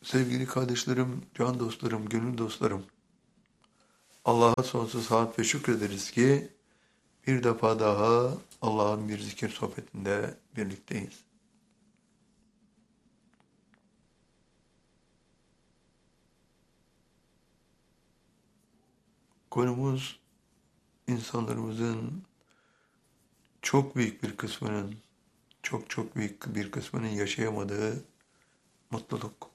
Sevgili kardeşlerim, can dostlarım, gönül dostlarım, Allah'a sonsuz hamd ve şükrederiz ki bir defa daha Allah'ın bir zikir sohbetinde birlikteyiz. Konumuz insanlarımızın çok büyük bir kısmının, çok büyük bir kısmının yaşayamadığı mutluluk.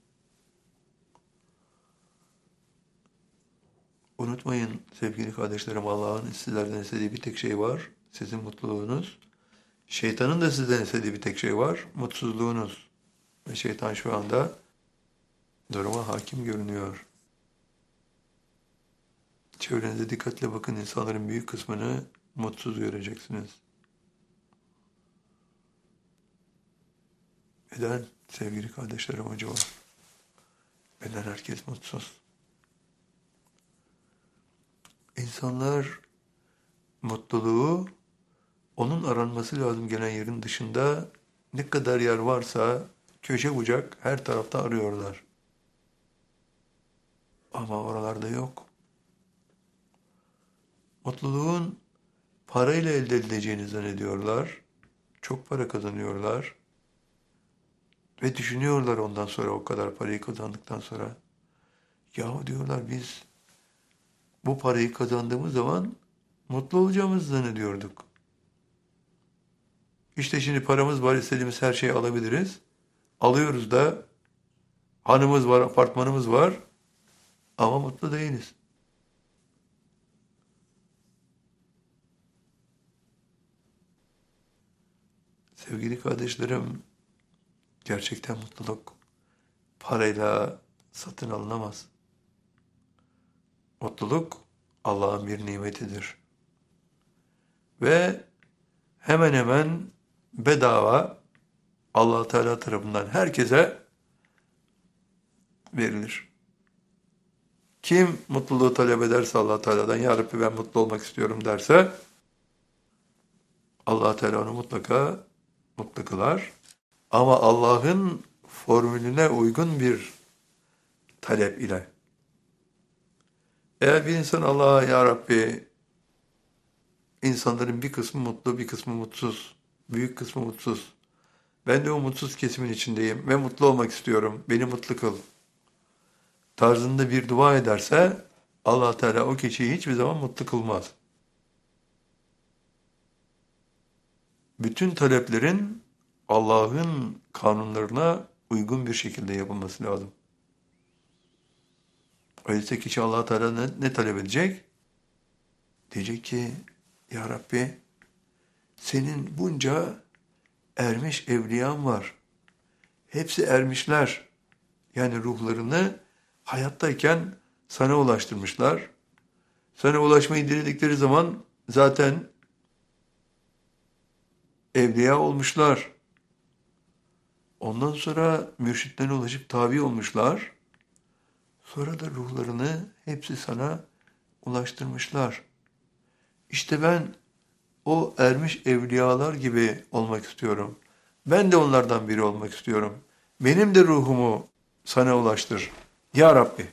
Unutmayın sevgili kardeşlerim, Allah'ın sizlerden istediği bir tek şey var, sizin mutluluğunuz. Şeytanın da sizden istediği bir tek şey var, mutsuzluğunuz. Ve şeytan şu anda duruma hakim görünüyor. Çevrenize dikkatle bakın, insanların büyük kısmını mutsuz göreceksiniz. Neden sevgili kardeşlerim acaba? Neden herkes mutsuz? İnsanlar mutluluğu onun aranması lazım gelen yerin dışında ne kadar yer varsa köşe bucak her tarafta arıyorlar. Ama oralarda yok. Mutluluğun parayla elde edileceğini zannediyorlar. Çok para kazanıyorlar. Ve düşünüyorlar ondan sonra, o kadar parayı kazandıktan sonra. Yahu diyorlar, biz bu parayı kazandığımız zaman mutlu olacağımızı zannediyorduk. İşte şimdi paramız var, istediğimiz her şeyi alabiliriz. Alıyoruz da, hanımız var, apartmanımız var ama mutlu değiliz. Sevgili kardeşlerim, gerçekten mutluluk parayla satın alınamaz. Mutluluk Allah'ın bir nimetidir. Ve hemen hemen bedava Allah Teala tarafından herkese verilir. Kim mutluluğu talep ederse Allah Teala'dan, ya Rabbi ben mutlu olmak istiyorum derse, Allah Teala onu mutlaka mutlu kılar. Ama Allah'ın formülüne uygun bir talep ile. Eğer bir insan Allah'a, ya Rabbi insanların bir kısmı mutlu, bir kısmı mutsuz, büyük kısmı mutsuz. Ben de o mutsuz kesimin içindeyim ve mutlu olmak istiyorum, beni mutlu kıl tarzında bir dua ederse, Allah Teala o kişiyi hiçbir zaman mutlu kılmaz. Bütün taleplerin Allah'ın kanunlarına uygun bir şekilde yapılması lazım. Öyleyse kişi Allah Teala ne talep edecek? Diyecek ki, ya Rabbi senin bunca ermiş evliyan var. Hepsi ermişler. Yani ruhlarını hayattayken sana ulaştırmışlar. Sana ulaşmayı diledikleri zaman zaten evliya olmuşlar. Ondan sonra mürşitlerine ulaşıp tabi olmuşlar. Sonra da ruhlarını hepsi sana ulaştırmışlar. İşte ben o ermiş evliyalar gibi olmak istiyorum. Ben de onlardan biri olmak istiyorum. Benim de ruhumu sana ulaştır. Ya Rabbi.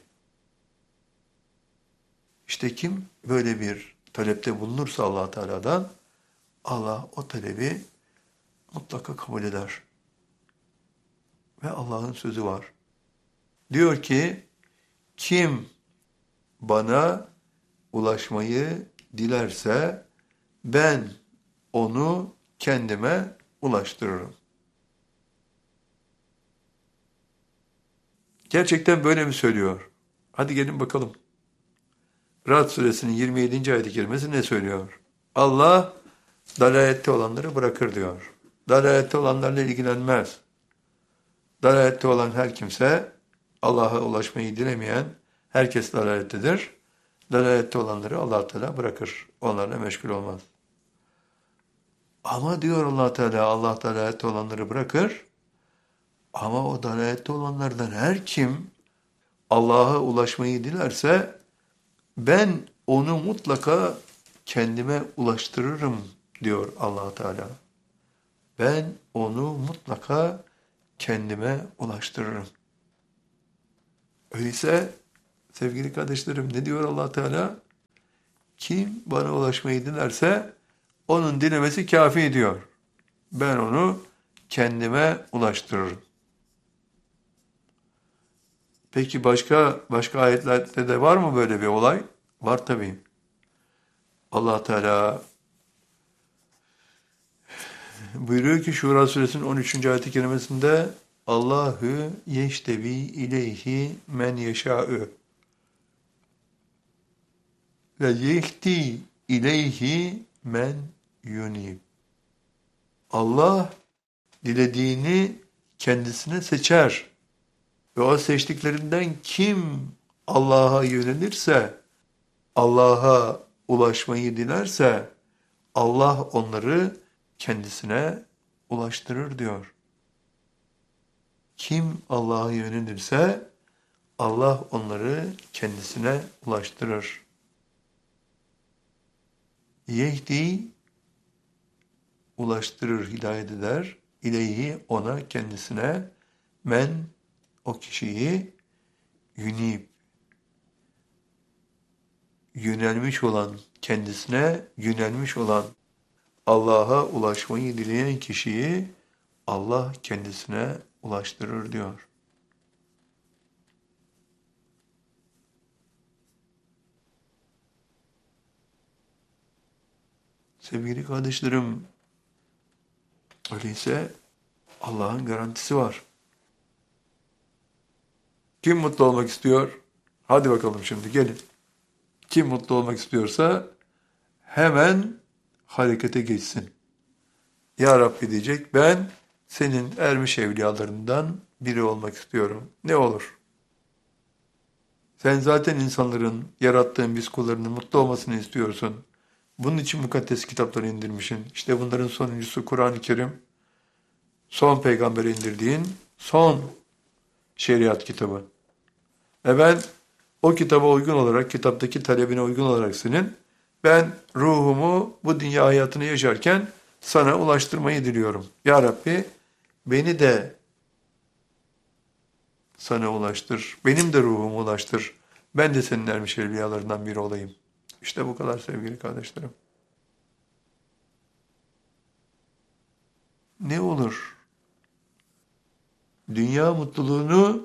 İşte kim böyle bir talepte bulunursa Allah Teala'dan, Allah o talebi mutlaka kabul eder. Ve Allah'ın sözü var. Diyor ki, kim bana ulaşmayı dilerse ben onu kendime ulaştırırım. Gerçekten böyle mi söylüyor? Hadi gelin bakalım. Ra'd suresinin 27. ayet-i kerimesi ne söylüyor? Allah dalalette olanları bırakır diyor. Dalalette olanlarla ilgilenmez. Dalalette olan her kimse, Allah'a ulaşmayı dilemeyen herkes dalalettedir. Dalalette olanları Allah Teala bırakır. Onlarla meşgul olmaz. Ama diyor Allah Teala, Allah dalalette olanları bırakır. Ama o dalalette olanlardan her kim Allah'a ulaşmayı dilerse ben onu mutlaka kendime ulaştırırım diyor Allah Teala. Ben onu mutlaka kendime ulaştırırım. Öyleyse sevgili kardeşlerim ne diyor Allah Teala? Kim bana ulaşmayı dilerse onun dilemesi kafi diyor. Ben onu kendime ulaştırırım. Peki başka ayetlerde de var mı böyle bir olay? Var tabii. Allah Teala buyuruyor ki Şura suresinin 13. ayet-i kerimesinde Allahu yeştevi ileyhi men yeşâ'ü ve yehdi ileyhi men yunib. Allah dilediğini kendisine seçer. Ve o seçtiklerinden kim Allah'a yönelirse, Allah'a ulaşmayı dilerse, Allah onları kendisine ulaştırır diyor. Kim Allah'a yönelirse, Allah onları kendisine ulaştırır. Yehdi, ulaştırır, hidayet eder. İleyhi, ona, kendisine, men, o kişiyi, yunib, yönelmiş olan, kendisine yönelmiş olan, Allah'a ulaşmayı dileyen kişiyi Allah kendisine ulaştırır diyor. Sevgili kardeşlerim, öyleyse Allah'ın garantisi var. Kim mutlu olmak istiyor? Hadi bakalım şimdi gelin. Kim mutlu olmak istiyorsa hemen harekete geçsin. Ya Rabbi diyecek, ben senin ermiş evliyalarından biri olmak istiyorum. Ne olur? Sen zaten insanların, yarattığın biz kullarının mutlu olmasını istiyorsun. Bunun için mukaddes kitapları indirmişsin. İşte bunların sonuncusu Kur'an-ı Kerim. Son peygambere indirdiğin son şeriat kitabı. Ve ben o kitaba uygun olarak, kitaptaki talebine uygun olarak ben ruhumu bu dünya hayatını yaşarken sana ulaştırmayı diliyorum. Ya Rabbi beni de sana ulaştır. Benim de ruhumu ulaştır. Ben de senin ermiş evliyalarından biri olayım. İşte bu kadar sevgili kardeşlerim. Ne olur? Dünya mutluluğunu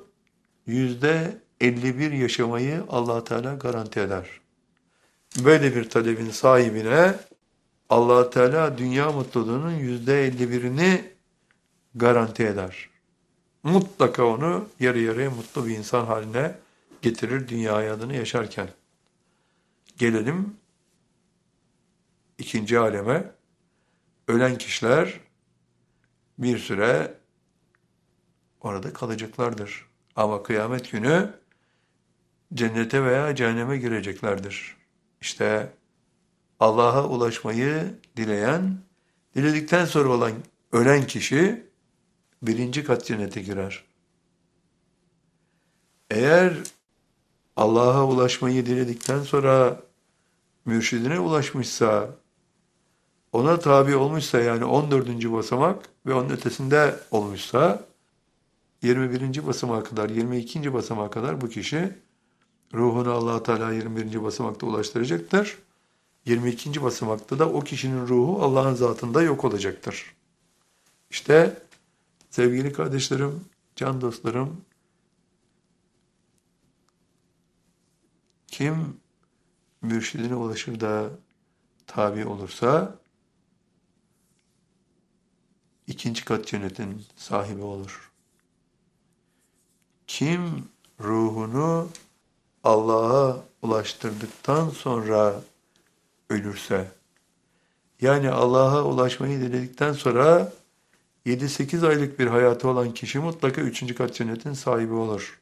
%51 yaşamayı Allah Teala garanti eder. Böyle bir talebin sahibine Allah Teala dünya mutluluğunun %51'ini garanti eder. Mutlaka onu yarı yarıya mutlu bir insan haline getirir dünya hayatını yaşarken. Gelelim ikinci aleme. Ölen kişiler bir süre orada kalacaklardır. Ama kıyamet günü cennete veya cehenneme gireceklerdir. İşte Allah'a ulaşmayı diledikten sonra olan ölen kişi birinci kat cennete girer. Eğer Allah'a ulaşmayı diledikten sonra mürşidine ulaşmışsa, ona tabi olmuşsa yani 14. basamak ve onun ötesinde olmuşsa 21. basamağa kadar, 22. basamağa kadar bu kişi ruhunu Allah Teala 21. basamakta ulaştıracaktır. 22. basamakta da o kişinin ruhu Allah'ın zatında yok olacaktır. İşte sevgili kardeşlerim, can dostlarım, kim mürşidine ulaşır da tabi olursa ikinci kat cennetin sahibi olur. Kim ruhunu Allah'a ulaştırdıktan sonra ölürse, yani Allah'a ulaşmayı diledikten sonra 7-8 aylık bir hayatı olan kişi mutlaka 3. kat cennetin sahibi olur.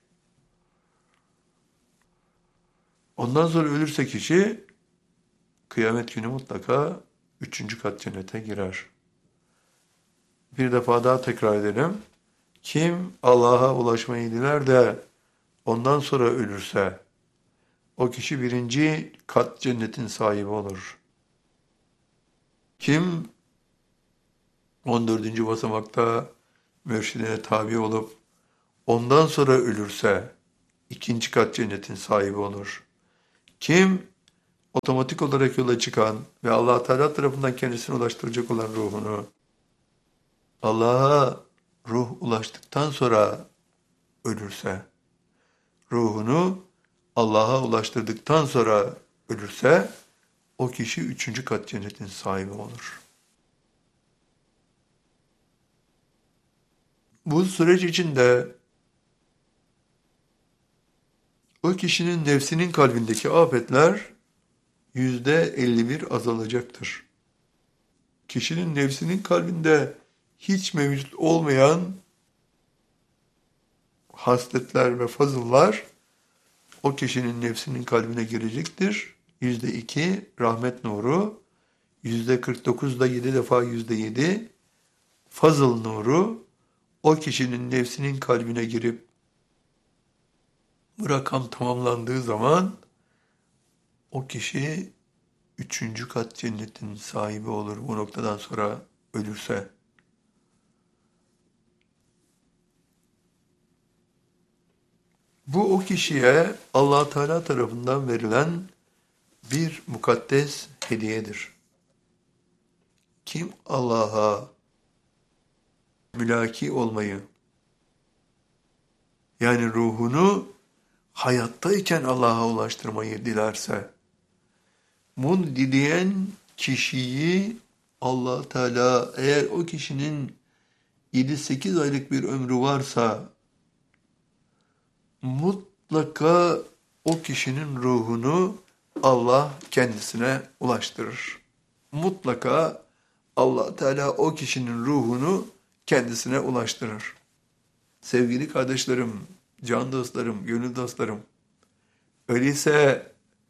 Ondan sonra ölürse kişi kıyamet günü mutlaka 3. kat cennete girer. Bir defa daha tekrar edelim. Kim Allah'a ulaşmayı diler de ondan sonra ölürse o kişi 1. kat cennetin sahibi olur. Kim 14. basamakta mürşidine tabi olup ondan sonra ölürse ikinci kat cennetin sahibi olur. Kim otomatik olarak yola çıkan ve Allah Teala tarafından kendisine ulaştıracak olan ruhunu Allah'a ruh ulaştıktan sonra ölürse, ruhunu Allah'a ulaştırdıktan sonra ölürse, o kişi üçüncü kat cennetin sahibi olur. Bu süreç içinde o kişinin nefsinin kalbindeki afetler %51 azalacaktır. Kişinin nefsinin kalbinde hiç mevcut olmayan hasletler ve fazıllar o kişinin nefsinin kalbine girecektir. %2 rahmet nuru, %49'da 7 defa %7 fazıl nuru o kişinin nefsinin kalbine girip bu rakam tamamlandığı zaman o kişi üçüncü kat cennetin sahibi olur bu noktadan sonra ölürse. Bu o kişiye Allah Teala tarafından verilen bir mukaddes hediyedir. Kim Allah'a mülaki olmayı, yani ruhunu hayattayken Allah'a ulaştırmayı dilerse, bunu dileyen kişiyi Allah Teala eğer o kişinin 7-8 aylık bir ömrü varsa mutlaka o kişinin ruhunu Allah kendisine ulaştırır. Mutlaka Allah Teala o kişinin ruhunu kendisine ulaştırır. Sevgili kardeşlerim, can dostlarım, gönül dostlarım, öyleyse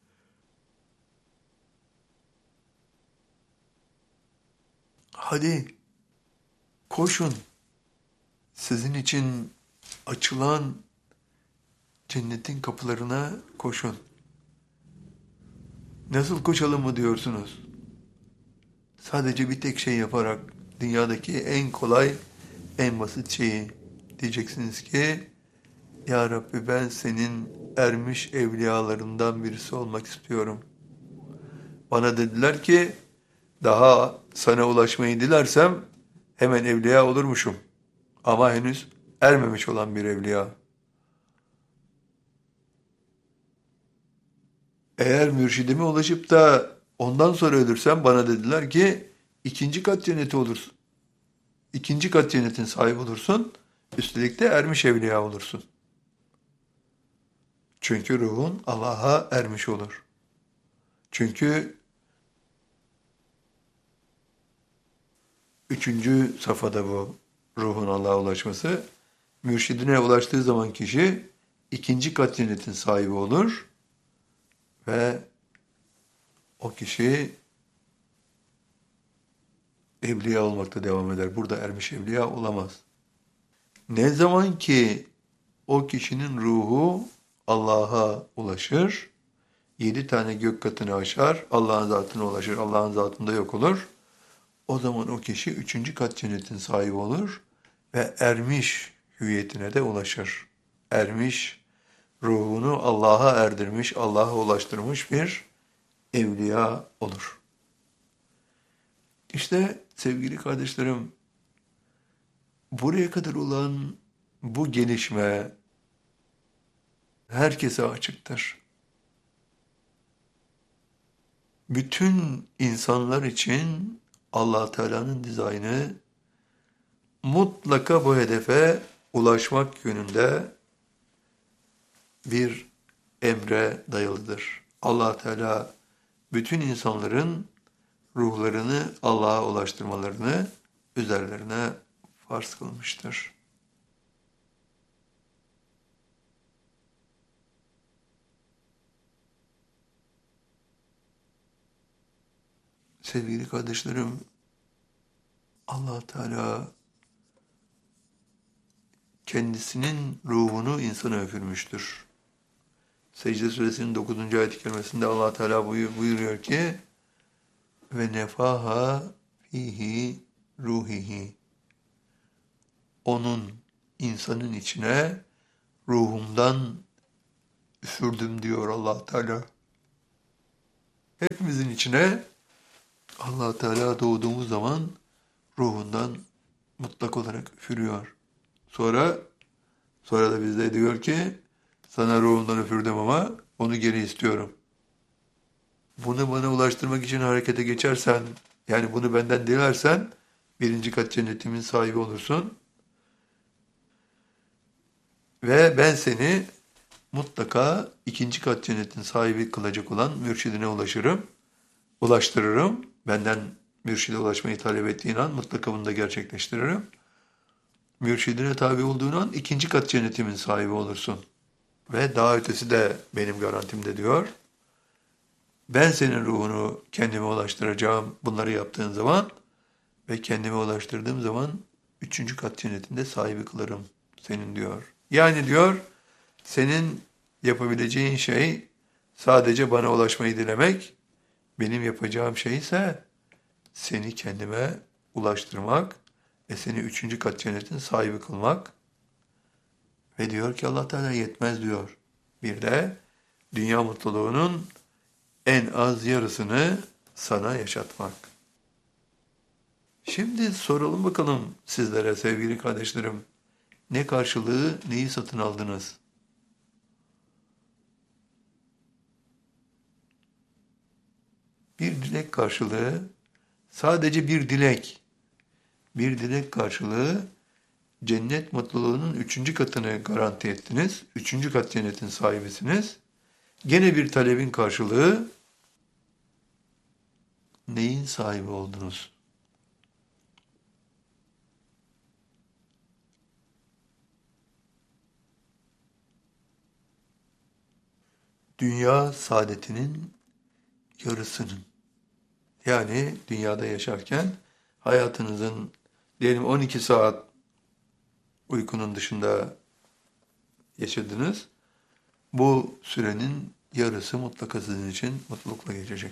hadi koşun. Sizin için açılan cennetin kapılarına koşun. Nasıl koşalım mı diyorsunuz? Sadece bir tek şey yaparak dünyadaki en kolay, en basit şeyi diyeceksiniz ki Ya Rabbi ben senin ermiş evliyalarından birisi olmak istiyorum. Bana dediler ki daha sana ulaşmayı dilersem hemen evliya olurmuşum. Ama henüz ermemiş olan bir evliya. Eğer mürşidime ulaşıp da ondan sonra ölürsem bana dediler ki ikinci kat cenneti olursun. İkinci kat cennetin sahibi olursun. Üstelik de ermiş evliya olursun. Çünkü ruhun Allah'a ermiş olur. Çünkü üçüncü safhada bu ruhun Allah'a ulaşması. Mürşidine ulaştığı zaman kişi ikinci kat cennetin sahibi olur ve o kişi evliya olmakta devam eder. Burada ermiş evliya olamaz. Ne zaman ki o kişinin ruhu Allah'a ulaşır, 7 tane gök katını aşar, Allah'ın zatına ulaşır, Allah'ın zatında yok olur. O zaman o kişi üçüncü kat cennetin sahibi olur ve ermiş hüviyetine de ulaşır. Ermiş, ruhunu Allah'a erdirmiş, Allah'a ulaştırmış bir evliya olur. İşte sevgili kardeşlerim, buraya kadar olan bu gelişme herkese açıktır. Bütün insanlar için Allah Teala'nın dizaynı mutlaka bu hedefe ulaşmak yönünde bir emre dayalıdır. Allah Teala bütün insanların ruhlarını Allah'a ulaştırmalarını üzerlerine farz kılmıştır. Sevgili kardeşlerim, Allah Teala kendisinin ruhunu insana üfürmüştür. Secde Suresinin 9. ayet-i kerimesinde Allah Teala buyuruyor ki ve nefaha fihi ruhihi, onun insanın içine ruhumdan üfürdüm diyor Allah Teala. Hepimizin içine Allah Teala doğduğumuz zaman ruhundan mutlak olarak üfürüyor. Sonra da bizde diyor ki sana ruhundan üfürdüm ama onu geri istiyorum. Bunu bana ulaştırmak için harekete geçersen, yani bunu benden dilersen birinci kat cennetimin sahibi olursun. Ve ben seni mutlaka ikinci kat cennetin sahibi kılacak olan mürşidine ulaştırırım. Benden mürşide ulaşmayı talep ettiğin an mutlaka bunu da gerçekleştiririm. Mürşidine tabi olduğun an ikinci kat cennetimin sahibi olursun. Ve daha ötesi de benim garantimde diyor. Ben senin ruhunu kendime ulaştıracağım bunları yaptığın zaman ve kendime ulaştırdığım zaman üçüncü kat cennetinde sahibi kılarım senin diyor. Yani diyor senin yapabileceğin şey sadece bana ulaşmayı dilemek, benim yapacağım şey ise seni kendime ulaştırmak ve seni üçüncü kat cennetin sahibi kılmak. Ve diyor ki Allah Teala yetmez diyor. Bir de dünya mutluluğunun en az yarısını sana yaşatmak. Şimdi soralım bakalım sizlere sevgili kardeşlerim. Ne karşılığı neyi satın aldınız? Bir dilek karşılığı, sadece bir dilek. Bir dilek karşılığı cennet mutluluğunun üçüncü katını garanti ettiniz. Üçüncü kat cennetin sahibisiniz. Gene bir talebin karşılığı neyin sahibi oldunuz? Dünya saadetinin yarısının. Yani dünyada yaşarken hayatınızın diyelim 12 saat uykunun dışında yaşadınız. Bu sürenin yarısı mutlaka sizin için mutlulukla geçecek.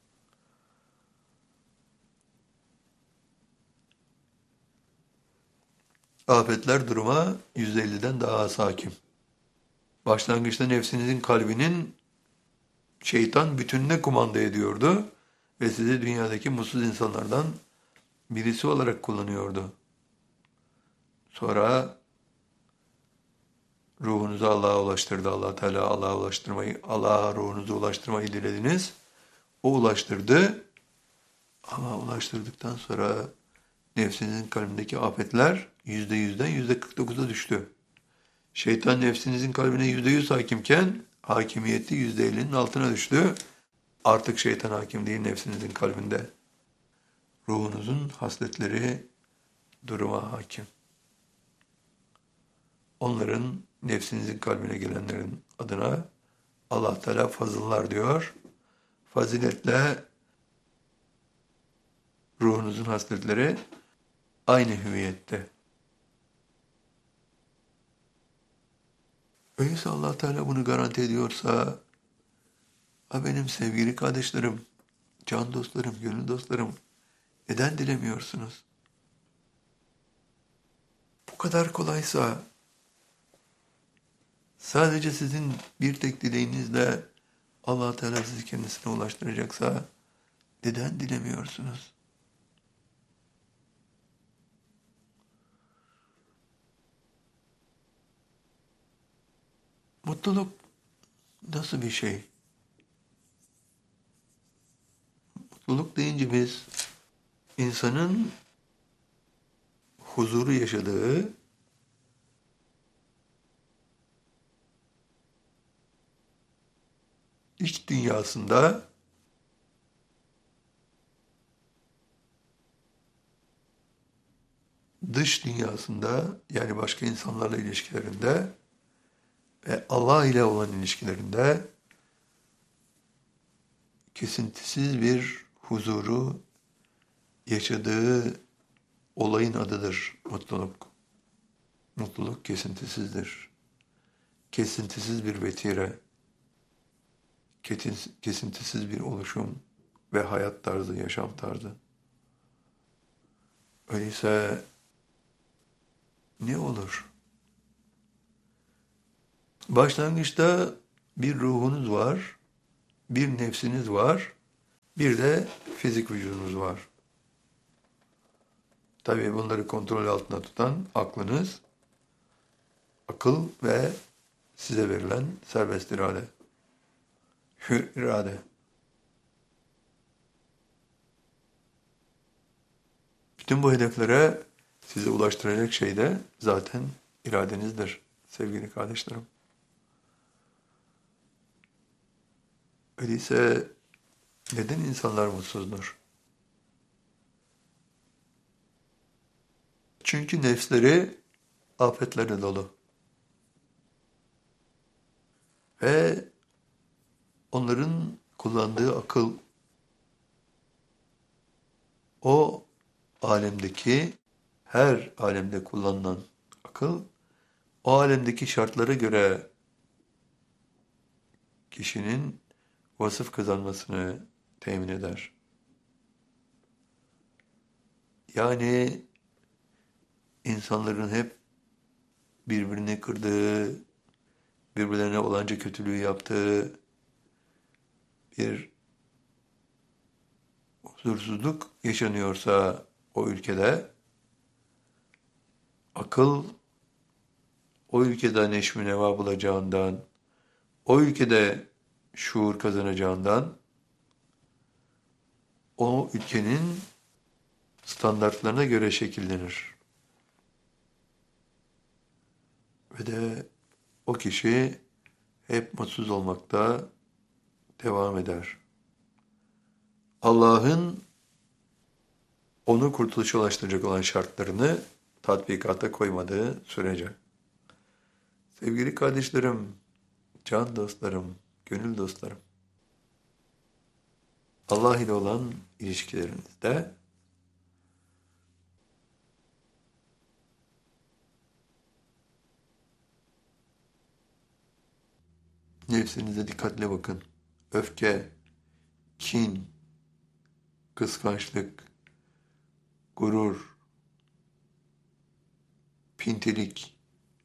Afetler duruma %50'den daha az hakim. Başlangıçta nefsinizin kalbinin şeytan bütününe kumanda ediyordu ve sizi dünyadaki mutsuz insanlardan birisi olarak kullanıyordu. Sonra ruhunuzu Allah'a ulaştırdı. Allah Teala Allah'a ruhunuzu ulaştırmayı dilediniz. O ulaştırdı. Ama ulaştırdıktan sonra nefsinizin kalbindeki afetler %100'den %49'a düştü. Şeytan nefsinizin kalbine %100 hakimken hakimiyeti %50'nin altına düştü. Artık şeytan hakim değil nefsinizin kalbinde. Ruhunuzun hasletleri duruma hakim. Onların nefsinizin kalbine gelenlerin adına Allah Teala fazıllar diyor. Faziletle ruhunuzun hasletleri aynı hüviyette. Öyleyse Allah Teala bunu garanti ediyorsa, benim sevgili kardeşlerim, can dostlarım, gönül dostlarım, neden dilemiyorsunuz? Bu kadar kolaysa, sadece sizin bir tek dileğinizle Allah Teala sizi kendisine ulaştıracaksa, neden dilemiyorsunuz? Mutluluk nasıl bir şey? Mutluluk deyince biz insanın huzuru yaşadığı, iç dünyasında dış dünyasında yani başka insanlarla ilişkilerinde ve Allah ile olan ilişkilerinde kesintisiz bir huzuru yaşadığı olayın adıdır mutluluk. Mutluluk kesintisizdir. Kesintisiz bir vetire, kesintisiz bir oluşum ve hayat tarzı, yaşam tarzı. Öyleyse ne olur? Başlangıçta Bir ruhunuz var, bir nefsiniz var, bir de fizik vücudunuz var. Tabii bunları kontrol altında tutan aklınız, akıl ve size verilen serbest irade, hür irade. Bütün bu hedeflere sizi ulaştıracak şey de zaten iradenizdir sevgili kardeşlerim. Öyleyse neden insanlar mutsuzdur? Çünkü nefsleri afetlerle dolu. Ve onların kullandığı akıl o alemdeki her alemde kullanılan akıl o alemdeki şartlara göre kişinin vasıf kazanmasını temin eder. Yani insanların hep birbirini kırdığı, birbirlerine olanca kötülüğü yaptığı bir huzursuzluk yaşanıyorsa o ülkede, akıl o ülkede neşvi neva bulacağından, o ülkede şuur kazanacağından, o ülkenin standartlarına göre şekillenir. Ve de o kişi hep mutsuz olmakta devam eder. Allah'ın onu kurtuluşa ulaştıracak olan şartlarını tatbikata koymadığı sürece. Sevgili kardeşlerim, can dostlarım, gönül dostlarım, Allah ile olan ilişkilerinizde nefsinize dikkatle bakın. Öfke, kin, kıskançlık, gurur, pintilik,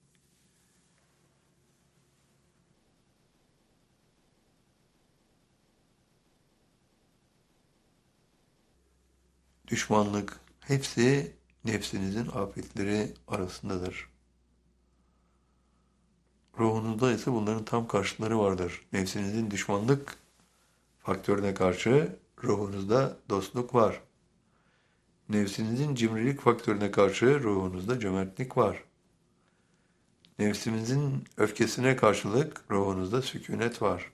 düşmanlık hepsi nefsinizin afetleri arasındadır. Ruhunuzda ise bunların tam karşıtları vardır. Nefsinizin düşmanlık faktörüne karşı ruhunuzda dostluk var. Nefsinizin cimrilik faktörüne karşı ruhunuzda cömertlik var. Nefsimizin öfkesine karşılık ruhunuzda sükunet var.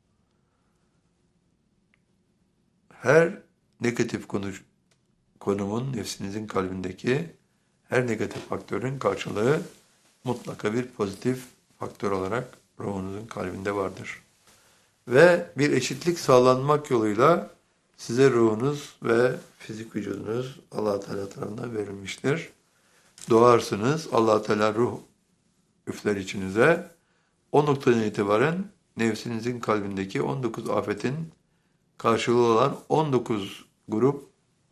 Her negatif konumun nefsinizin kalbindeki her negatif faktörün karşılığı mutlaka bir pozitif faktör olarak ruhunuzun kalbinde vardır. Ve bir eşitlik sağlanmak yoluyla size ruhunuz ve fizik vücudunuz Allah Teala tarafından verilmiştir. Doğarsınız, Allah Teala ruh üfler içinize. O noktadan itibaren nefsinizin kalbindeki 19 afetin karşılığı olan 19 grup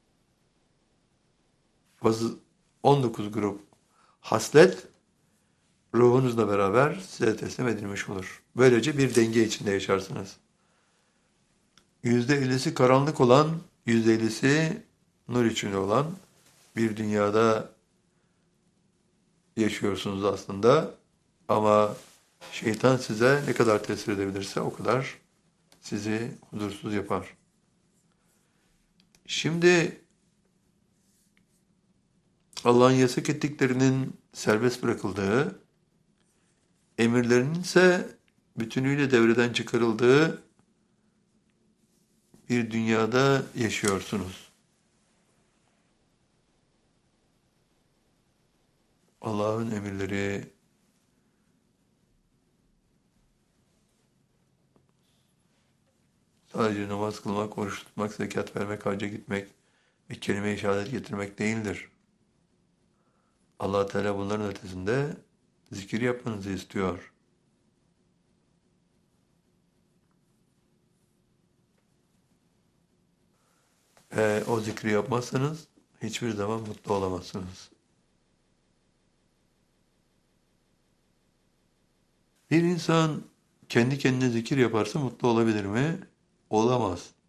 19 grup haslet ruhunuzla beraber size teslim edilmiş olur. Böylece bir denge içinde yaşarsınız. %50'si karanlık olan, %50'si nur içinde olan bir dünyada yaşıyorsunuz aslında. Ama şeytan size ne kadar tesir edebilirse o kadar sizi huzursuz yapar. Şimdi Allah'ın yasak ettiklerinin serbest bırakıldığı, emirlerinin ise bütünüyle devreden çıkarıldığı bir dünyada yaşıyorsunuz. Allah'ın emirleri sadece namaz kılmak, oruç tutmak, zekat vermek, hacca gitmek ve kelime-i şehadet getirmek değildir. Allah Teala bunların ötesinde zikir yapmanızı istiyor. O zikri yapmazsanız hiçbir zaman mutlu olamazsınız. Bir insan kendi kendine zikir yaparsa mutlu olabilir mi? Olamaz.